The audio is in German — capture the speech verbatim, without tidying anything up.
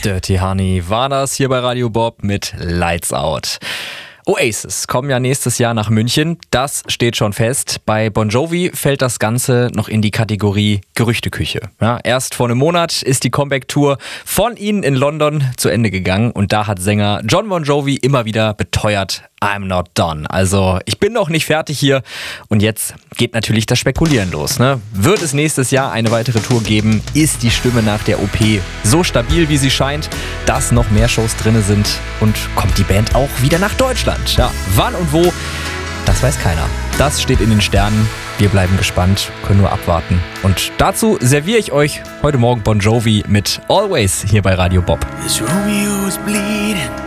Dirty Honey war das hier bei Radio Bob mit Lights Out. Oasis kommen ja nächstes Jahr nach München, das steht schon fest. Bei Bon Jovi fällt das Ganze noch in die Kategorie Gerüchteküche. Ja, erst vor einem Monat ist die Comeback-Tour von ihnen in London zu Ende gegangen und da hat Sänger Jon Bon Jovi immer wieder beteuert, I'm not done. Also ich bin noch nicht fertig hier und jetzt geht natürlich das Spekulieren los. Ne? Wird es nächstes Jahr eine weitere Tour geben? Ist die Stimme nach der O P so stabil, wie sie scheint, dass noch mehr Shows drin sind? Und kommt die Band auch wieder nach Deutschland? Ja, wann und wo? Das weiß keiner. Das steht in den Sternen. Wir bleiben gespannt, können nur abwarten. Und dazu serviere ich euch heute Morgen Bon Jovi mit Always hier bei Radio Bob. This Romeo is bleeding.